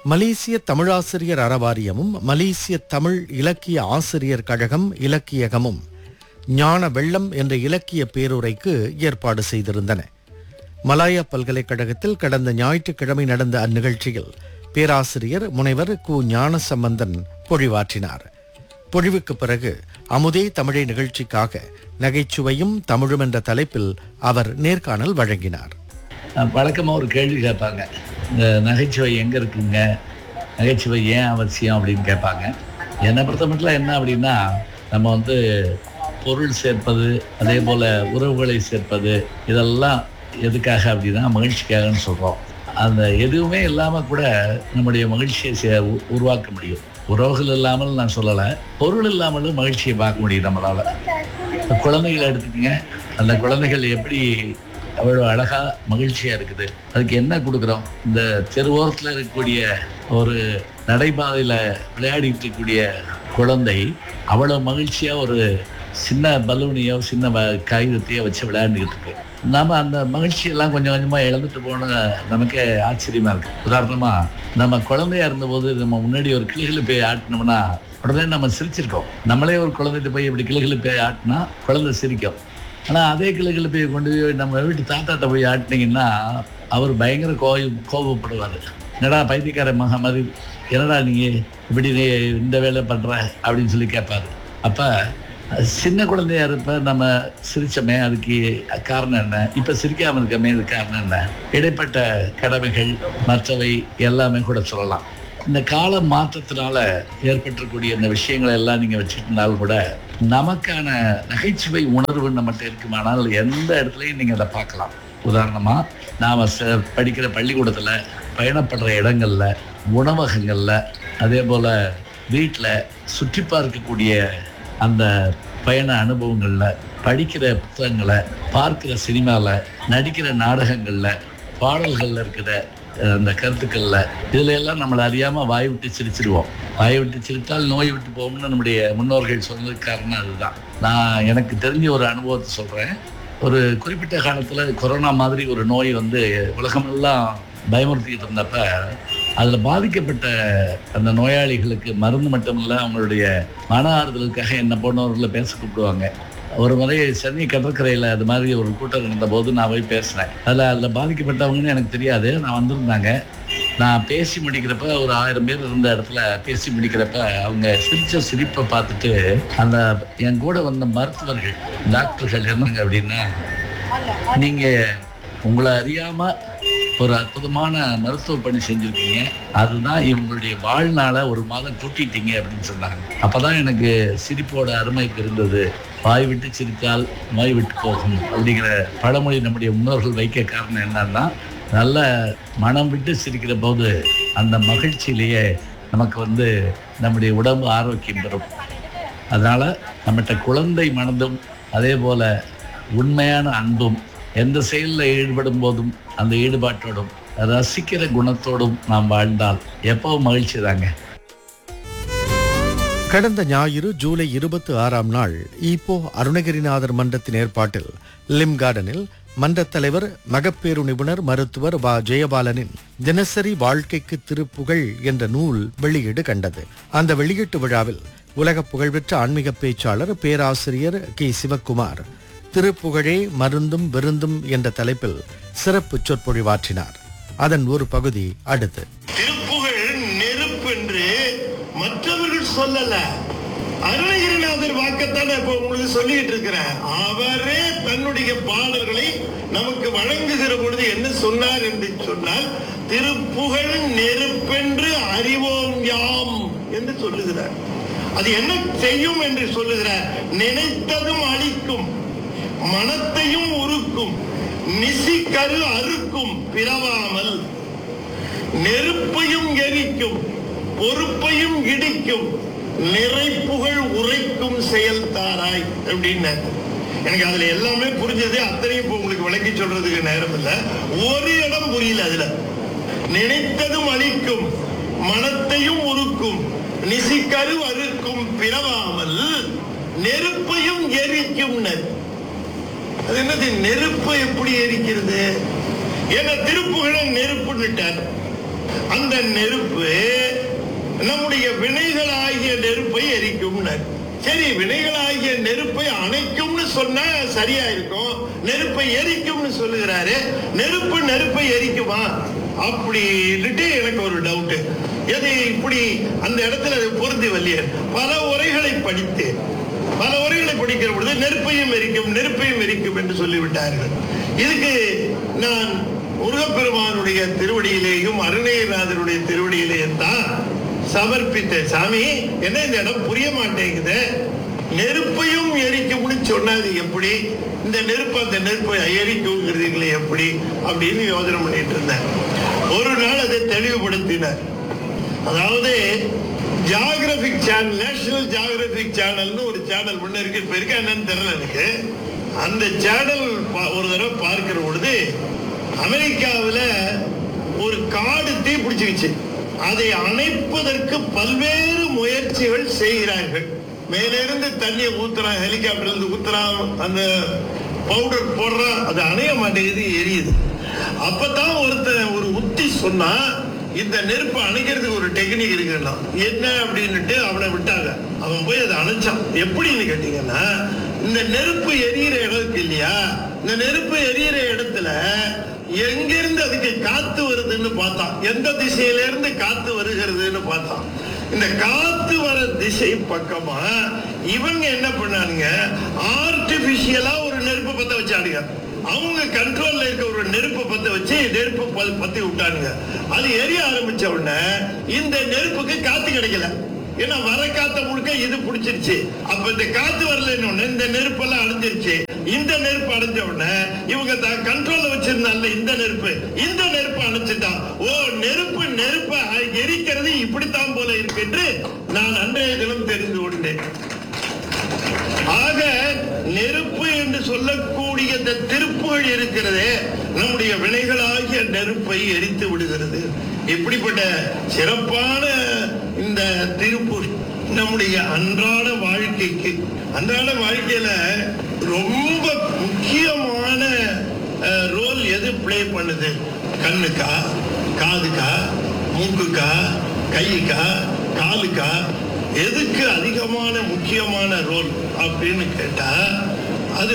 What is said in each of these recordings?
மலேசிய தமிழாசிரியர் அறவாரியமும் மலேசிய தமிழ் இலக்கிய ஆசிரியர் கழகம் இலக்கியகமும் ஞான வெள்ளம் என்ற இலக்கிய பேருரைக்கு ஏற்பாடு செய்திருந்தன. மலாயா பல்கலைக்கழகத்தில் கடந்த ஞாயிற்றுக்கிழமை நடந்த அந்நிகழ்ச்சியில் பேராசிரியர் முனைவர் கு ஞானசம்பந்தன் பொழிவாற்றினார். பொழிவுக்கு பிறகு அமுதே தமிழை நிகழ்ச்சிக்காக நகைச்சுவையும் தமிழும் என்ற தலைப்பில் அவர் நேர்காணல் வழங்கினார். வழக்கமாக ஒரு கேள்வி கேட்பாங்க, இந்த நகைச்சுவை எங்கே இருக்குங்க, நகைச்சுவை ஏன் அவசியம் அப்படின்னு கேட்பாங்க. என்னை பொறுத்த மட்டும் என்ன அப்படின்னா, நம்ம பொருள் சேர்ப்பது, அதே போல் உறவுகளை சேர்ப்பது, இதெல்லாம் எதுக்காக அப்படின்னா மகிழ்ச்சிக்காகன்னு சொல்கிறோம். அந்த எதுவுமே இல்லாமல் கூட நம்முடைய மகிழ்ச்சியை உருவாக்க முடியும். உறவுகள் இல்லாமல் நான் சொல்லலை, பொருள் இல்லாமலும் மகிழ்ச்சியை பார்க்க முடியும் நம்மளால். குழந்தைகளை எடுத்துக்கங்க, அந்த குழந்தைகள் எப்படி அவ்வளோ அழகாக மகிழ்ச்சியாக இருக்குது. அதுக்கு என்ன கொடுக்குறோம்? இந்த தெருவோரத்தில் இருக்கக்கூடிய ஒரு நடைபாதையில் விளையாடிட்டு இருக்கக்கூடிய குழந்தை அவ்வளோ மகிழ்ச்சியாக ஒரு சின்ன பலூனையோ சின்ன காகிதத்தையோ வச்சு விளையாண்டுக்கிட்டு இருக்கு. நாம் அந்த மகிழ்ச்சியெல்லாம் கொஞ்சம் கொஞ்சமாக இழந்துட்டு போன நமக்கே ஆச்சரியமாக இருக்குது. உதாரணமாக நம்ம குழந்தையா இருந்தபோது நம்ம முன்னாடி ஒரு கிளிகளை போய் ஆட்டினோம்னா உடனே நம்ம சிரிச்சிருக்கோம். நம்மளே ஒரு குழந்தைகிட்ட போய் இப்படி கிளிகளை போய் ஆட்டினா குழந்தை சிரிக்கும். ஆனால் அதே கிளைகளை போய் கொண்டு போய் நம்ம வீட்டு தாத்தாட்ட போய் ஆட்டினீங்கன்னா அவர் பயங்கர கோபப்படுவார். என்னடா பைத்தியக்கார மகமதி, என்னடா நீங்கள் இப்படி இந்த வேலை பண்ணுற அப்படின்னு சொல்லி கேட்பாரு. அப்போ சின்ன குழந்தையா இருப்ப நம்ம சிரிச்சோமே, அதுக்கு காரணம் என்ன? இப்போ சிரிக்காமல் இருக்கமே, அது காரணம் என்ன? இடைப்பட்ட கடமைகள் மற்றவை எல்லாமே கூட சொல்லலாம். இந்த கால மாற்றத்தினால ஏற்பட்டிருக்கக்கூடிய இந்த விஷயங்களை எல்லாம் நீங்கள் வச்சுருந்தாலும் கூட நமக்கான நகைச்சுவை உணர்வு நம்மகிட்ட இருக்குமானால் எந்த இடத்துலையும் நீங்கள் அதை பார்க்கலாம். உதாரணமாக நாம் படிக்கிற பள்ளிக்கூடத்தில், பயணப்படுற இடங்களில், உணவகங்களில், அதே போல் வீட்டில் சுற்றி பார்க்கக்கூடிய அந்த பயண அனுபவங்களில், படிக்கிற புத்தகங்களை, பார்க்குற சினிமாவில், நடிக்கிற நாடகங்களில், பாடல்களில் இருக்கிற அந்த கருத்துக்களில், இதில் எல்லாம் நம்மளை அறியாமல் வாய் விட்டு சிரிச்சிடுவோம். வாய் விட்டு சிரித்தால் நோய் விட்டு போகும்னு நம்முடைய முன்னோர்கள் சொன்னதுக்கு காரணம் அதுதான். நான் எனக்கு தெரிஞ்ச ஒரு அனுபவத்தை சொல்கிறேன். ஒரு குறிப்பிட்ட காலத்தில் கொரோனா மாதிரி ஒரு நோய் உலகமெல்லாம் பயமுறுத்திக்கிட்டு இருந்தப்ப அதில் பாதிக்கப்பட்ட அந்த நோயாளிகளுக்கு மருந்து மட்டுமில்லை, அவங்களுடைய மன ஆறுதலுக்காக என்ன போனவர்களை பேச கூப்பிடுவாங்க. ஒரு முறை சென்னை கடற்கரையில் அது மாதிரி ஒரு கூட்டம் இருந்தபோது நான் போய் பேசினேன். அதில் பாதிக்கப்பட்டவங்கன்னு எனக்கு தெரியாது, நான் வந்திருந்தாங்க. நான் பேசி முடிக்கிறப்ப ஒரு 1000 பேர் இருந்த இடத்துல பேசி முடிக்கிறப்ப அவங்க சிரிச்ச சிரிப்பை பார்த்துட்டு அந்த என் கூட வந்த மருத்துவர்கள், டாக்டர்கள் என்னங்க அப்படின்னா, நீங்கள் உங்களை அறியாமல் ஒரு அற்புதமான மருத்துவ பணி செஞ்சுருக்கீங்க, அதுதான் இவங்களுடைய வாழ்நாளை ஒரு மாதம் கூட்டிட்டீங்க அப்படின்னு சொன்னாங்க. அப்போ தான் எனக்கு சிரிப்போட அருமை இருந்தது. வாய் விட்டு சிரித்தால் நோய் விட்டு போகும் அப்படிங்கிற பழமொழி நம்முடைய முன்னோர்கள் வைக்க காரணம் என்னன்னா, நல்ல மனம் விட்டு சிரிக்கிற போது அந்த மகிழ்ச்சியிலேயே நமக்கு நம்முடைய உடம்பு ஆரோக்கியம் பெறும். அதனால் நம்மகிட்ட குழந்தை மனதும் அதே போல் உண்மையான அன்பும், எந்த செயலில் ஈடுபடும் போதும் அந்த ஈடுபாட்டோடும் ரசிக்கிற குணத்தோடும் நாம் வாழ்ந்தால் எப்பவும் மகிழ்ச்சி தாங்க. கடந்த ஞாயிறு ஜூலை 26ஆம் நாள் ஈப்போ அருணகிரிநாதர் மன்றத்தின் ஏற்பாட்டில் லிம் கார்டனில் மன்றத் தலைவர், மகப்பேறு நிபுணர் மருத்துவர் வ. ஜெயபாலனின் தினசரி வாழ்க்கைக்கு திருப்புகழ் என்ற நூல் வெளியீடு கண்டது. அந்த வெளியீட்டு விழாவில் உலக புகழ்பெற்ற ஆன்மீக பேச்சாளர் பேராசிரியர் கே. சிவக்குமார் திருப்புகழே மருந்தும் விருந்தும் என்ற தலைப்பில் சிறப்பு சொற்பொழிவாற்றினார். அதன் ஒரு பகுதி அடுத்து. திருப்புகழ் நெருப்பென்று மற்றவர்கள் சொல்லல, அருணகிரிநாதர் வாக்கத்தான இப்ப உங்களுக்கு சொல்லிட்டு இருக்கிறார். அவரே தன்னுடைய பாடல்களை நமக்கு வழங்குகிற பொழுது என்ன சொன்னார் என்று சொன்னால், திருப்புகழ் நெருப்பென்று அறிவோம் யாம் என்று சொல்லுகிறார். அது என்ன செய்யும் என்று சொல்லுகிறார். நினைத்ததும் அழிக்கும், மனத்தையும் உருக்கும், நிசிக்கரு அறுக்கும், பிறவாமல் நெருப்பையும் எரிக்கும், பொறுப்பையும் இடிக்கும், நிறைப்புகழ் உரைக்கும் செயல் தாராய் அப்படின்னு. எனக்கு அதுல எல்லாமே புரிஞ்சது. அத்தனையும் இப்போ உங்களுக்கு விளக்கி சொல்றதுக்கு நேரம் இல்லை. ஒரு இடம் புரியல. அதுல நினைத்ததும் அழிக்கும், மனத்தையும் உருக்கும், நிசிக்கரு அறுக்கும், பிறவாமல் நெருப்பையும் எரிக்கும். அது என்னது? நெருப்பை எப்படி எரிக்கிறது? ஏன்னா திருப்புகழ நெருப்புன்னுட்டார். அந்த நெருப்பு நம்முடைய வினைகளாகிய நெருப்பை எரிக்கும். சரி, வினைகளாகிய நெருப்பை அணைக்கும்னு சொன்னா சரியா இருக்கும். நெருப்பை எரிக்கும்னு சொல்லுகிறாரு. நெருப்பை எரிக்குமா அப்படின்ட்டு எனக்கு ஒரு டவுட். எது இப்படி அந்த இடத்துல அது பொருந்தி வரலையே. பல உரைகளை படித்தேன். பல உரைகளை படிக்கிற பொழுது நெருப்பையும் எரிக்கும் என்று சொல்லிவிட்டார்கள். இதுக்கு நான் முருகப்பெருமானுடைய திருவடியிலேயும் அருணகிரிநாதருடைய திருவடியிலேயும் தான் சமர்ப்பித்த. சாமி, என்ன இந்த இடம் புரிய மாட்டேங்குது, நெருப்பையும் எரிக்கும்னு சொன்னது எப்படி, இந்த நெருப்பு அந்த நெருப்பை எரிக்குங்கிறீங்களே எப்படி அப்படின்னு யோசனை பண்ணிட்டு இருந்தேன். ஒரு நாள் அதை தெளிவுபடுத்தினார். அதாவது ஜியாகிரபிக் சேனல், நேஷனல் ஜியாகிரபிக் சேனல்னு ஒரு சேனல் ஒண்ணு இருக்கு. இப்ப இருக்கா என்னன்னு தெரியல எனக்கு. அந்த சேனல் ஒரு தடவை பார்க்கிற பொழுது அமெரிக்காவில் ஒரு காடு தீ பிடிச்சிருச்சு. அதை அணைப்பதற்கு பல்வேறு முயற்சிகள் செய்கிறார்கள். மேலிருந்து தண்ணியை ஊத்துறான், ஹெலிகாப்டர்ல இருந்து ஊத்துறான், அந்த பவுடர் போடுறான், அது அணைய மாட்டேங்குது, எரியுது. அப்பதான் ஒருத்தன் ஒரு உத்தி சொன்னா, இந்த நெருப்பு அணைக்கிறதுக்கு ஒரு டெக்னிக் இருக்குன்னா என்ன அப்படின்னுட்டு அவனை விட்டாங்க. அவன் போய் அதை அணைச்சான். எப்படின்னு கேட்டீங்கன்னா, இந்த நெருப்பு எரியிற இடம் இருக்கு இல்லையா, இந்த நெருப்பு எரியிற இடத்துல எங்கிருந்து அதுக்கு காத்து வருதுன்னு பார்த்தான். எந்த திசையில இருந்து காத்து வருகிறதுன்னு பார்த்தான். இந்த காத்து வர திசை பக்கமா இவங்க என்ன பண்ணானுங்க, ஆர்டிபிஷியலா ஒரு நெருப்பு பத்த வச்சானுங்க. அவங்க கண்ட்ரோல்ல இருக்க ஒரு நெருப்பு பத்த வச்சு நெருப்பு பத்தி விட்டானுங்க. அது எரிய ஆரம்பிச்ச உடனே இந்த நெருப்புக்கு காத்து கிடைக்கல. ஏன்னா வர காத்த முழுக்க இது பிடிச்சிருச்சு. அப்ப இந்த காத்து வரலன்னு இந்த நெருப்பெல்லாம் அடைஞ்சிருச்சு. இந்த நெருப்பு அடைஞ்ச உடனே இவங்க கண்ட்ரோல்ல வச்சிருந்தாங்க இந்த நெருப்பு அணைச்சிட்டான். ஓ, நெருப்பை எரிக்கிறது இப்படித்தான் போல இருக்கு என்று நான் அன்றைய தினம் தெரிந்து கொண்டேன். ஆக நெருப்பு என்று சொல்லக்கூடிய இந்த திருப்புகள் இருக்கிறதே, நம்முடைய வினைகளாகிய நெருப்பை எரித்து விடுகிறது. இப்படிப்பட்ட சிறப்பான இந்த திருப்பு நம்முடைய அன்றாட வாழ்க்கையில ரொம்ப முக்கியமான ரோல் எது பிளே பண்ணுது? கண்ணுக்கா, காதுக்கா, மூக்குக்கா, கைக்கா, காலுக்கா, எதுக்கு அதிகமான முக்கியமான ரோல் அப்படின்னு கேட்டா, அது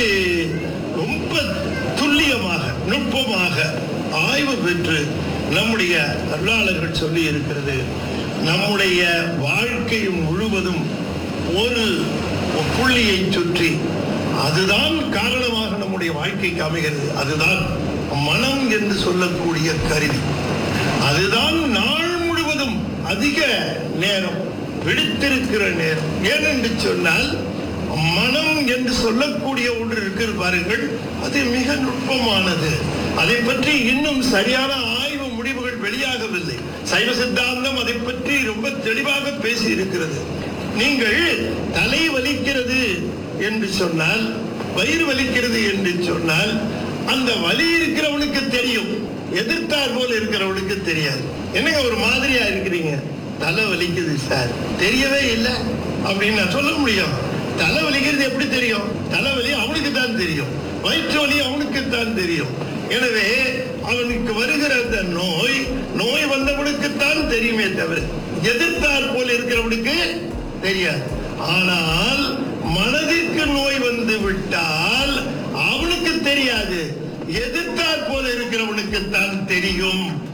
ரொம்ப துல்லியமாக நுட்பமாக ஆய்வு பெற்று நம்முடைய அருளாளர்கள் சொல்லி இருக்கிறது. நம்முடைய வாழ்க்கை முழுவதும் ஒரு புள்ளியை சுற்றி அதுதான் காரணமாக நம்முடைய வாழ்க்கைக்கு அமைகிறது. அதுதான் மனம் என்று சொல்லக்கூடிய கருவி. அதுதான் நாள் முழுவதும் அதிக நேரம் விழித்திருக்கிற நேரம். ஏனென்று சொன்னால், மனம் என்று சொல்லக்கூடிய ஒன்று இருக்கிறது பாருங்கள், அது மிக நுட்பமானது. அதை பற்றி இன்னும் சரியான ஆய்வு முடிவுகள் வெளியாகவில்லை. சைவ சித்தாந்தம் அதை பற்றி ரொம்ப தெளிவாக பேசி இருக்கிறது. நீங்கள் தலை வலிக்கிறது என்று சொன்னால், வயிறு வலிக்கிறது என்று சொன்னால், அந்த வலி இருக்கிறவனுக்கு தெரியும், எதிர்த்தார் போல இருக்கிறவனுக்கு தெரியாது. என்னங்க ஒரு மாதிரியா இருக்கிறீங்க, தலை வலிக்குது சார், தெரியவே இல்லை அப்படின்னு நான் சொல்ல முடியும். தலை வலிக்கிறது எப்படி தெரியும்? தலைவலி அவனுக்கு தான் தெரியும், வயிற்று வலி அவனுக்கு தான் தெரியும். எனவே அவனுக்கு வருகிற அந்த நோய் வந்தவனுக்குத்தான் தெரியுமே தவிர எதிர்த்தார் போல இருக்கிறவனுக்கு தெரியாது. ஆனால் மனதிற்கு நோய் வந்து விட்டால் அவனுக்கு தெரியாது, எதிர்த்தார் போல இருக்கிறவனுக்கு தான் தெரியும்.